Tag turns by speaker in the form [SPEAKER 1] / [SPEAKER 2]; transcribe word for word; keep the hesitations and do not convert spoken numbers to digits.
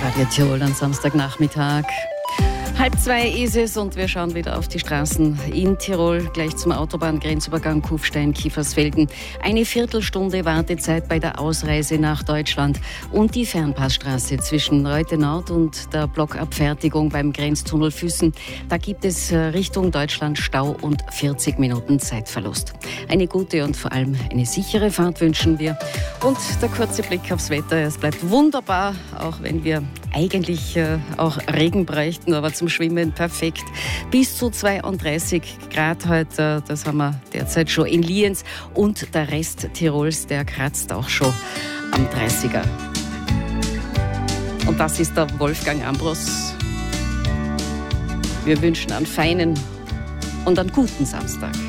[SPEAKER 1] Radio Tirol am Samstagnachmittag. Halb zwei ist es und wir schauen wieder auf die Straßen in Tirol, gleich zum Autobahngrenzübergang Kufstein-Kiefersfelden. Eine Viertelstunde Wartezeit bei der Ausreise nach Deutschland und die Fernpassstraße zwischen Reute Nord und der Blockabfertigung beim Grenztunnel Füssen. Da gibt es Richtung Deutschland Stau und vierzig Minuten Zeitverlust. Eine gute und vor allem eine sichere Fahrt wünschen wir. Und der kurze Blick aufs Wetter, es bleibt wunderbar, auch wenn wir eigentlich äh, auch Regen bräuchten, aber zum Schwimmen perfekt. Bis zu zweiunddreißig Grad heute, das haben wir derzeit schon in Lienz. Und der Rest Tirols, der kratzt auch schon am dreißiger. Und das ist der Wolfgang Ambros. Wir wünschen einen feinen und einen guten Samstag.